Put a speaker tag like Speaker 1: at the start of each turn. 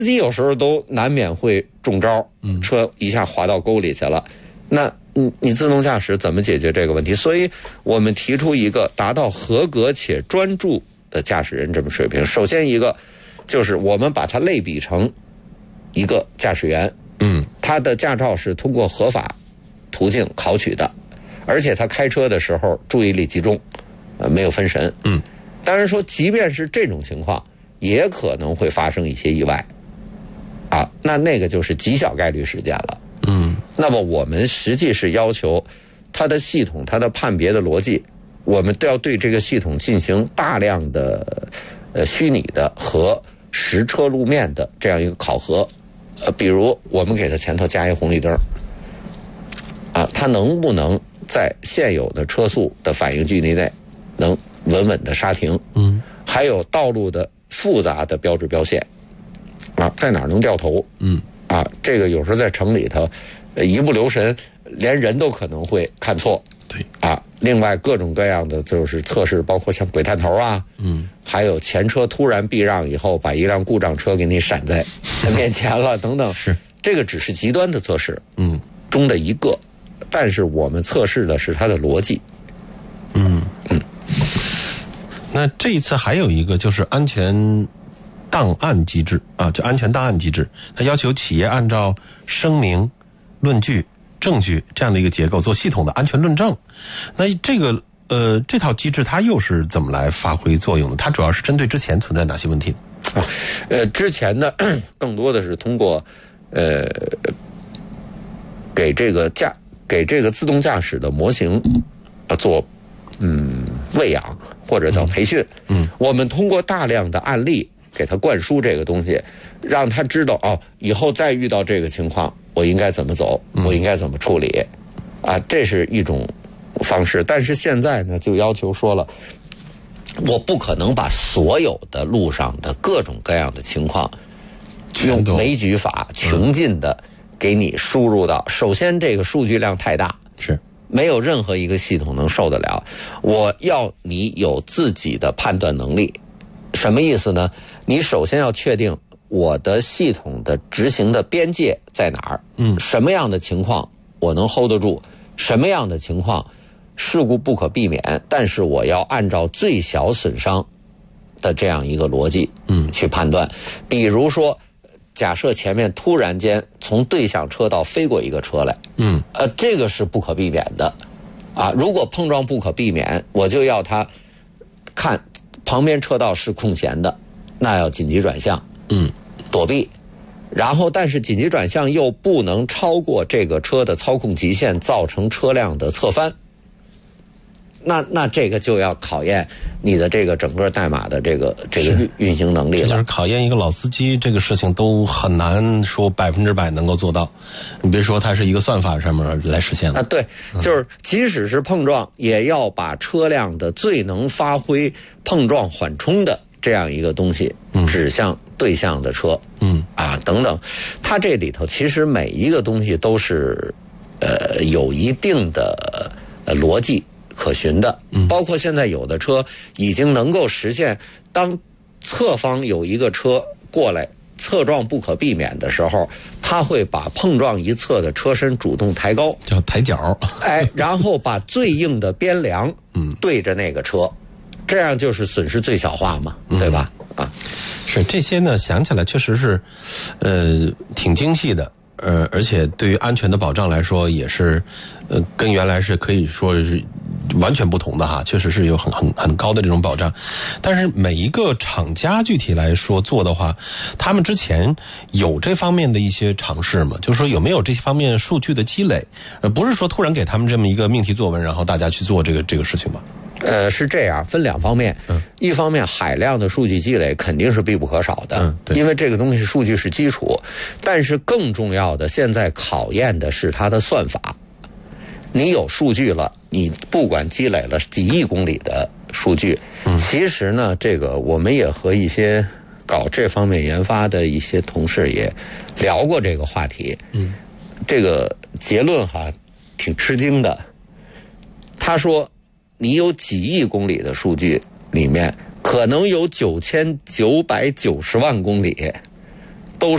Speaker 1: 机有时候都难免会中招，车一下滑到沟里去了，那你自动驾驶怎么解决这个问题？所以我们提出一个达到合格且专注的驾驶人这么水平。首先一个就是我们把它类比成一个驾驶员，他的驾照是通过合法途径考取的，而且他开车的时候注意力集中，没有分神。当然说，即便是这种情况，也可能会发生一些意外，那个就是极小概率事件了。那么我们实际是要求它的系统、它的判别的逻辑，我们都要对这个系统进行大量的虚拟的和实车路面的这样一个考核。比如我们给它前头加一红绿灯，它能不能在现有的车速的反应距离内能稳稳的刹停？还有道路的复杂的标志标线，在哪儿能掉头？这个有时候在城里头，一不留神，连人都可能会看错。
Speaker 2: 对
Speaker 1: 另外各种各样的就是测试，包括像鬼探头还有前车突然避让以后，把一辆故障车给你闪在面前了，等等。
Speaker 2: 是
Speaker 1: 这个只是极端的测试，中的一个，但是我们测试的是它的逻辑。
Speaker 2: 那这一次还有一个就是安全档案机制就安全档案机制，它要求企业按照声明、论据、证据这样的一个结构做系统的安全论证。那这个这套机制它又是怎么来发挥作用的？它主要是针对之前存在哪些问题？
Speaker 1: 之前呢，更多的是通过给这个自动驾驶的模型做喂养或者叫培训。我们通过大量的案例给他灌输这个东西，让他知道以后再遇到这个情况我应该怎么走，我应该怎么处理这是一种方式。但是现在呢，就要求说了，我不可能把所有的路上的各种各样的情况用枚举法穷尽的给你输入到。首先这个数据量太大，
Speaker 2: 是
Speaker 1: 没有任何一个系统能受得了。我要你有自己的判断能力。什么意思呢？你首先要确定我的系统的执行的边界在哪儿，什么样的情况我能 hold 得住，什么样的情况事故不可避免，但是我要按照最小损伤的这样一个逻辑去判断。比如说假设前面突然间从对向车道飞过一个车来，这个是不可避免的如果碰撞不可避免，我就要他看旁边车道是空闲的，那要紧急转向躲避。然后但是紧急转向又不能超过这个车的操控极限，造成车辆的侧翻。那这个就要考验你的这个整个代码的这个运行能力了。
Speaker 2: 就是考验一个老司机，这个事情都很难说100%能够做到。你别说它是一个算法上面来实现的
Speaker 1: 对，就是即使是碰撞，也要把车辆的最能发挥碰撞缓冲的这样一个东西指向对向的车，等等。它这里头其实每一个东西都是有一定的逻辑可循的，包括现在有的车已经能够实现，当侧方有一个车过来侧撞不可避免的时候，它会把碰撞一侧的车身主动抬高，
Speaker 2: 叫抬脚
Speaker 1: 然后把最硬的边梁对着那个车，这样就是损失最小化嘛，对吧？
Speaker 2: 是这些呢，想起来确实是挺精细的。而且对于安全的保障来说，也是跟原来是可以说是完全不同的哈，确实是有很高的这种保障。但是每一个厂家具体来说做的话，他们之前有这方面的一些尝试吗？就是说有没有这些方面数据的积累？不是说突然给他们这么一个命题作文，然后大家去做这个事情吧？
Speaker 1: 是这样，分两方面。一方面海量的数据积累肯定是必不可少的，因为这个东西数据是基础。但是更重要的，现在考验的是它的算法。你有数据了，你不管积累了几亿公里的数据，其实呢，这个我们也和一些搞这方面研发的一些同事也聊过这个话题。这个结论挺吃惊的。他说你有几亿公里的数据里面，可能有9990万公里